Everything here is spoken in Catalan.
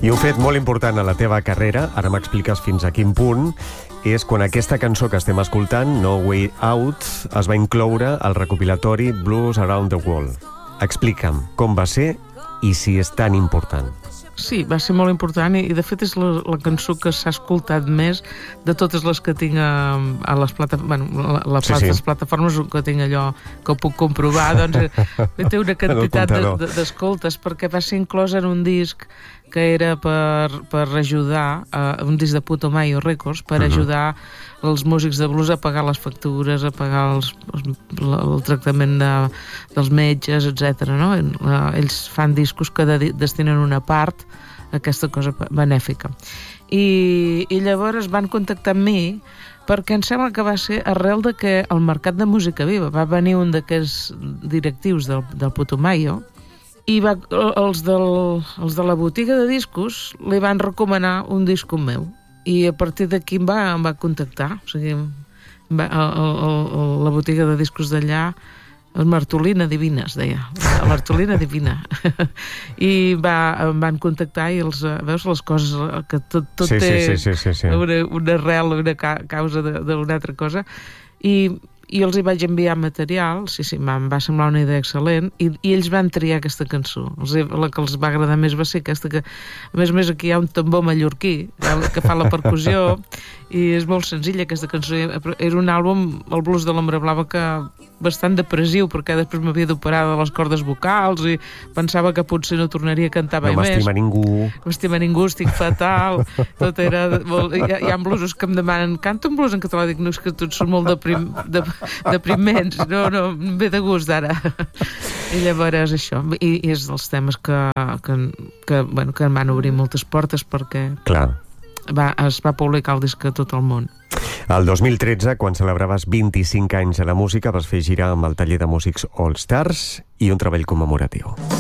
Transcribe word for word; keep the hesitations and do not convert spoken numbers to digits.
I un fet molt important a la teva carrera, ara m'expliques fins a quin punt, és quan aquesta cançó que estem escoltant, No Way Out, es va incloure al recopilatori Blues Around the World. Explica'm com va ser i si és tan important. Sí, va ser molt important i, de fet, és la, la cançó que s'ha escoltat més de totes les que tinc a, a les, plata, bueno, la, la sí, sí, sí. plataformes que tinc allò que ho puc comprovar, doncs té una quantitat d'escoltes de, de, perquè va ser inclosa en un disc que era per, per ajudar, uh, un disc de Putumayo Records, per uh-huh. ajudar els músics de blues a pagar les factures, a pagar els, els, el tractament de, dels metges, etcètera. No? Ells fan discos que de, destinen una part a aquesta cosa benèfica. I, i llavors van contactar amb mi perquè em sembla que va ser arrel de que el mercat de música viva va venir un d'aquests directius del, del Putumayo i va, els, del, els de la botiga de discos li van recomanar un disc meu i a partir d'aquí em va, em va contactar, o sigui, va, el, el, la botiga de discos d'allà, el Martolina Divina es deia, la Martolina Divina i va, em van contactar i els, veus les coses que tot, tot sí, té sí, sí, sí, sí. Una, una arrel, una ca, causa d'una altra cosa i i els hi vaig enviar material, sí, sí, em va semblar una idea excel·lent, i, i ells van triar aquesta cançó. Els, la que els va agradar més va ser aquesta que, a més a més, aquí hi ha un tambor mallorquí que fa la percussió, i és molt senzilla aquesta cançó. Era un àlbum, el blues de l'Ombra Blava, que bastant depressiu, perquè després m'havia d'operar de les cordes vocals i pensava que potser no tornaria a cantar mai no més. m'estima ningú. No m'estima ningú, estic fatal. Tot era... Molt, hi, ha, hi ha bluesos que em demanen, canta un blues en català, dic, no, és que tots són molt deprim, de, depriments, no, no, em ve de gust d'ara. I llavors això, i, i és dels temes que, que, que, bueno, que em van obrir moltes portes perquè Clar. Va, es va publicar el disc a tot el món. El dos mil tretze, quan celebraves vint-i-cinc anys a la música, vas fer girar amb el taller de músics All Stars i un treball commemoratiu.